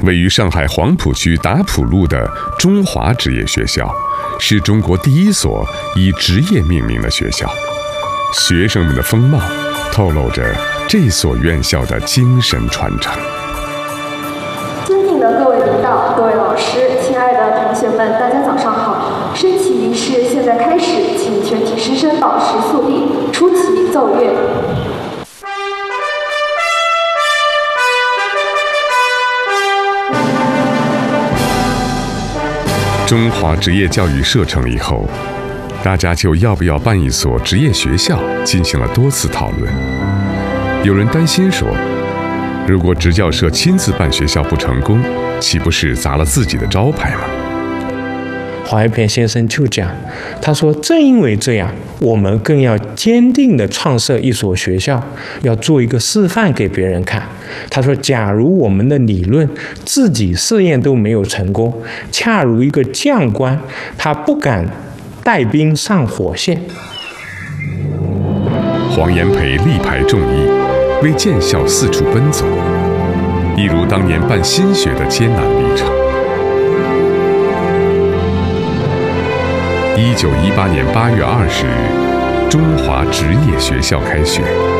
位于上海黄浦区达浦路的中华职业学校，是中国第一所以职业命名的学校。学生们的风貌透露着这所院校的精神传承。 尊敬的各位领导、各位老师、亲爱的同学们，大家早上好！升旗仪式现在开始，请全体师生到石塑地出旗奏乐。 中华职业教育社成立后，大家就要不要办一所职业学校进行了多次讨论。有人担心说，如果职教社亲自办学校不成功，岂不是砸了自己的招牌吗？ 黄一平先生就讲，他说正因为这样，我们更要坚定地创设一所学校，要做一个示范给别人看。他说，假如我们的理论自己试验都没有成功，恰如一个将官，他不敢带兵上火线。 黄炎培力排众议，为建校四处奔走，一如当年办新学的艰难历程。1918年8月20日，中华职业学校开学。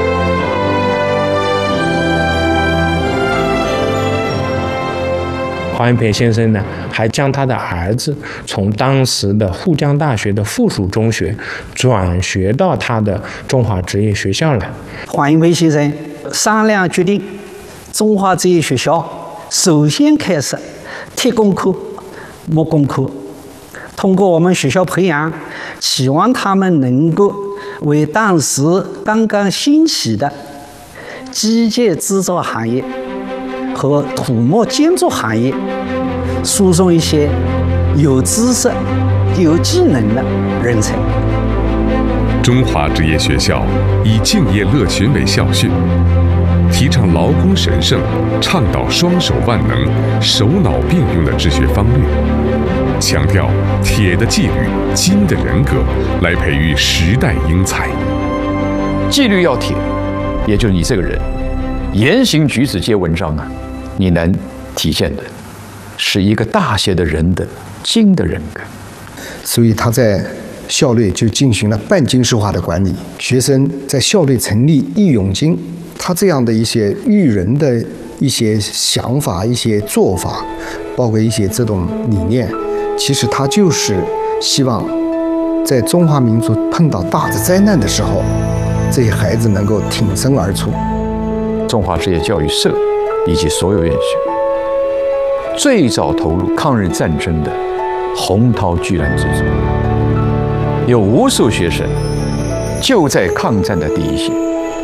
黄炎培先生呢，还将他的儿子从当时的沪江大学的附属中学转学到他的中华职业学校来。 黄炎培先生商量决定，中华职业学校首先开始铁功课、木工课，通过我们学校培养，希望他们能够为当时刚刚兴起的机械制造行业和土木建筑行业输送一些有知识、有技能的人才。 中华职业学校以敬业乐群为校训，提倡劳工神圣，倡导双手万能、手脑并用的治学方略，强调铁的纪律、金的人格，来培育时代英才。 纪律要铁，也就是你这个人言行举止皆文章啊，你能体现的是一个大写的人的金的人格。 所以他在校内就进行了半军事化的管理，学生在校内成立义勇军，他这样的一些育人的一些想法、一些做法，包括一些这种理念，其实他就是希望在中华民族碰到大的灾难的时候，这些孩子能够挺身而出。 中华职业教育社以及所有院校最早投入抗日战争的洪涛巨澜之中，有无数学生就在抗战的第一线。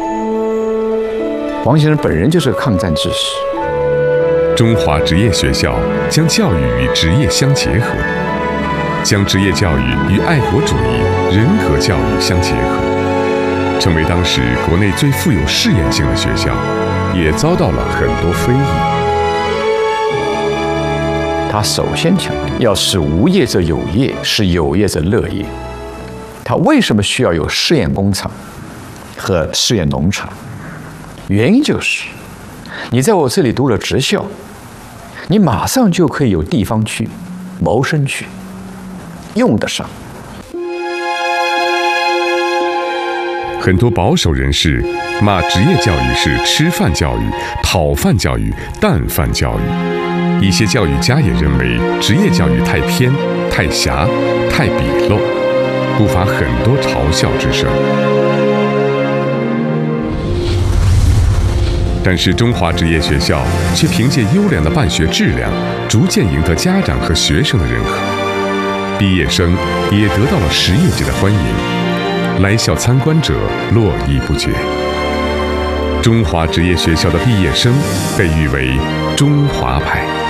黄先生本人就是个抗战志士。 中华职业学校将教育与职业相结合，将职业教育与爱国主义、人格教育相结合，成为当时国内最富有试验性的学校，也遭到了很多非议。 他首先强调要使无业者有业，使有业者乐业。他为什么需要有试验工厂和试验农场？原因就是你在我这里读了职校，你马上就可以有地方去谋生去，用得上。 很多保守人士骂职业教育是吃饭教育、讨饭教育、淡饭教育，一些教育家也认为职业教育太偏、太狭、太鄙陋，不乏很多嘲笑之声。但是中华职业学校却凭借优良的办学质量，逐渐赢得家长和学生的认可，毕业生也得到了实业界的欢迎，来校参观者络绎不绝。中华职业学校的毕业生被誉为中华派。